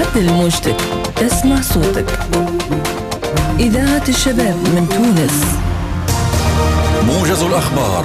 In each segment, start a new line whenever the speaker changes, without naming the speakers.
عدل موجتك، تسمع صوتك. إذاعة الشباب من تونس.
موجز الأخبار.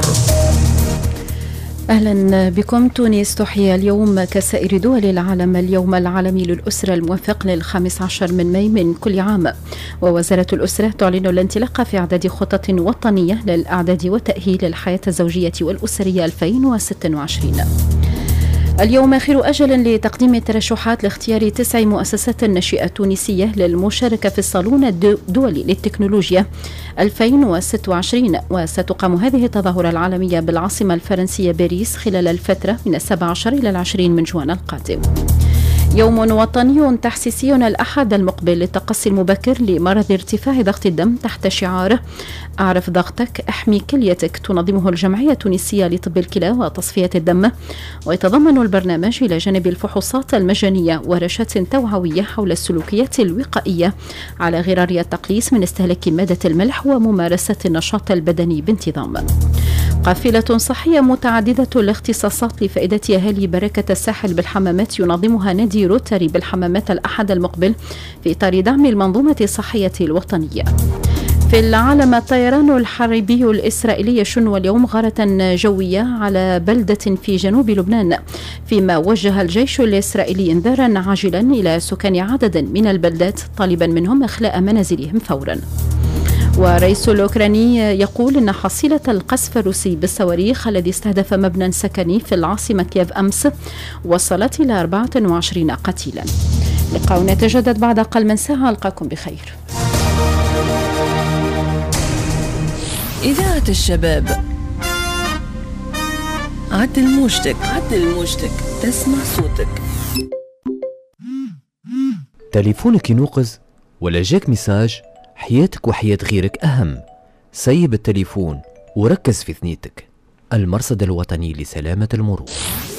أهلا بكم. تونس تحيي اليوم كسائر دول العالم اليوم العالمي للأسرة الموافق لل15 من ماي من كل عام، ووزارة الأسرة تعلن الانطلاق في إعداد خطط وطنية للإعداد وتأهيل الحياة الزوجية والأسرية 2026. اليوم آخر أجل لتقديم الترشحات لاختيار 9 مؤسسات ناشئة تونسية للمشاركة في الصالون الدولي للتكنولوجيا 2026، وستقام هذه التظاهرة العالمية بالعاصمة الفرنسية باريس خلال الفترة من 17 إلى 20 من جوان القادم. يوم وطني تحسيسي الأحد المقبل للتقصي المبكر لمرض ارتفاع ضغط الدم تحت شعار أعرف ضغطك احمي كليتك، تنظمه الجمعية التونسية لطب الكلى وتصفية الدم، ويتضمن البرنامج إلى جانب الفحوصات المجانية ورشات توعوية حول السلوكيات الوقائية على غرار التقليص من استهلاك مادة الملح وممارسة النشاط البدني بانتظام. قافلة صحية متعددة الاختصاصات لفائدة أهالي بركة الساحل بالحمامات ينظمها نادي روتاري بالحمامات الأحد المقبل في إطار دعم المنظومة الصحية الوطنية. في العالم، الطيران الحربي الإسرائيلي يشن اليوم غارة جوية على بلدة في جنوب لبنان، فيما وجه الجيش الإسرائيلي إنذارا عاجلا إلى سكان عدد من البلدات طالبا منهم إخلاء منازلهم فورا. ورئيس الأوكراني يقول إن حصيلة القصف الروسي بالصواريخ الذي استهدف مبنى سكني في العاصمة كييف أمس وصلت إلى 24 قتيلا. لقاؤنا يتجدد بعد أقل من ساعة، ألقاكم بخير.
إذاعة الشباب. عدل موجتك، عدل موجتك، تسمع صوتك.
تليفونك ينوقز ولا جاك مساج؟ حياتك وحياة غيرك أهم. سيب التليفون وركز في ثنيتك. المرصد الوطني لسلامة المرور.